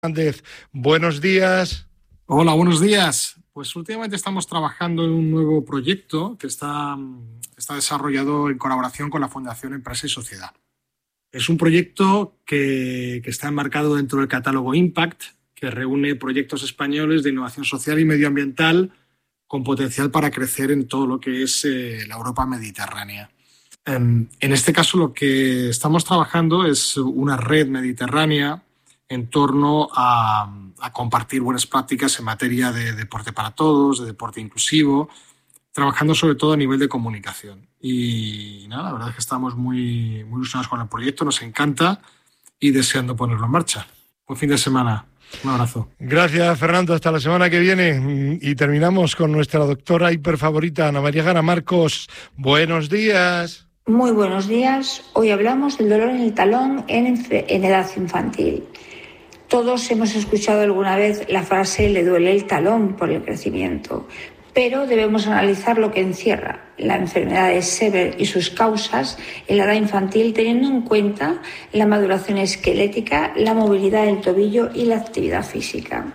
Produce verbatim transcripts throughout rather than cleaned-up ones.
Hernández, buenos días. Hola, buenos días. Pues últimamente estamos trabajando en un nuevo proyecto que está, está desarrollado en colaboración con la Fundación Empresa y Sociedad. Es un proyecto que, que está enmarcado dentro del catálogo Impact, que reúne proyectos españoles de innovación social y medioambiental con potencial para crecer en todo lo que es eh, la Europa mediterránea. En, en este caso, lo que estamos trabajando es una red mediterránea en torno a, a compartir buenas prácticas en materia de deporte para todos, de deporte inclusivo, trabajando sobre todo a nivel de comunicación. Y nada, la verdad es que estamos muy, muy ilusionados con el proyecto, nos encanta y deseando ponerlo en marcha. Buen fin de semana. Un abrazo. Gracias, Fernando. Hasta la semana que viene. Y terminamos con nuestra doctora hiperfavorita, Ana María Gana Marcos. Buenos días. Muy buenos días. Hoy hablamos del dolor en el talón en, en edad infantil. Todos hemos escuchado alguna vez la frase «le duele el talón por el crecimiento», pero debemos analizar lo que encierra la enfermedad de Sever y sus causas en la edad infantil, teniendo en cuenta la maduración esquelética, la movilidad del tobillo y la actividad física.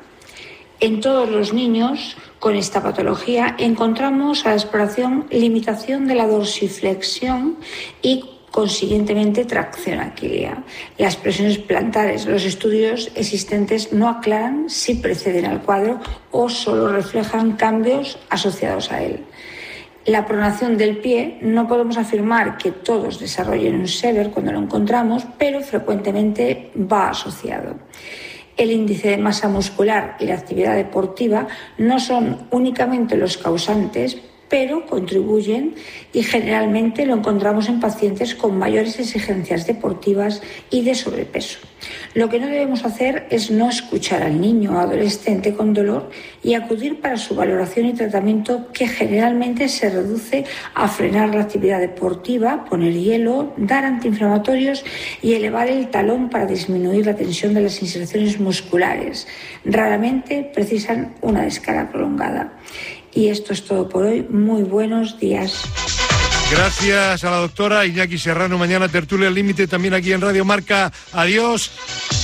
En todos los niños con esta patología encontramos a la exploración limitación de la dorsiflexión y consiguientemente tracción aquilea. Las presiones plantares, los estudios existentes no aclaran si preceden al cuadro o solo reflejan cambios asociados a él. La pronación del pie, no podemos afirmar que todos desarrollen un Sever cuando lo encontramos, pero frecuentemente va asociado. El índice de masa muscular y la actividad deportiva no son únicamente los causantes, pero contribuyen y generalmente lo encontramos en pacientes con mayores exigencias deportivas y de sobrepeso. Lo que no debemos hacer es no escuchar al niño o adolescente con dolor y acudir para su valoración y tratamiento, que generalmente se reduce a frenar la actividad deportiva, poner hielo, dar antiinflamatorios y elevar el talón para disminuir la tensión de las inserciones musculares. Raramente precisan una descarga prolongada. Y esto es todo por hoy. Muy buenos días. Gracias a la doctora Iñaki Serrano. Mañana tertulia al límite también aquí en Radio Marca. Adiós.